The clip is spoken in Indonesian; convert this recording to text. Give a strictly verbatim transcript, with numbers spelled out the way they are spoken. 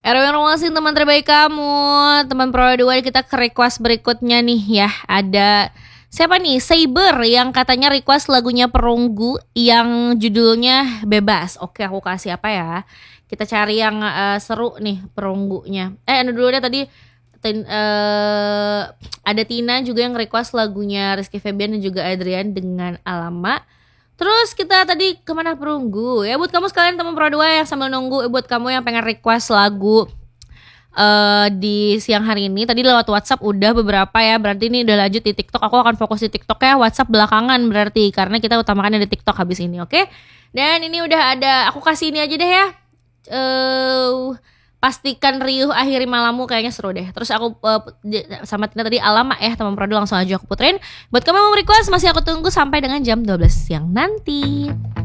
Erwin Romasin, teman terbaik kamu. Teman Pro dua, kita ke request berikutnya nih ya. Ada siapa nih? Saber yang katanya request lagunya Perunggu yang judulnya Bebas. Oke, aku kasih apa ya? Kita cari yang uh, seru nih Perunggunya. Eh, anu dulu deh tadi ten, uh, ada Tina juga yang request lagunya Rizky Febian dan juga Adrian dengan Alamak. Terus kita tadi kemana Perunggu ya, buat kamu sekalian teman Pro dua yang sambil nunggu, buat kamu yang pengen request lagu uh, di siang hari ini. Tadi lewat WhatsApp udah beberapa ya, berarti ini udah lanjut di TikTok. Aku akan fokus di TikTok ya, WhatsApp belakangan berarti, karena kita utamakan di TikTok habis ini, oke? Okay? Dan ini udah ada, aku kasih ini aja deh ya. Uh, pastikan riuh akhiri malammu, kayaknya seru deh. Terus aku uh, sama Tina tadi Alamak ya, teman Pro langsung aja aku puterin. Buat kamu yang mau request, masih aku tunggu sampai dengan jam dua belas siang nanti.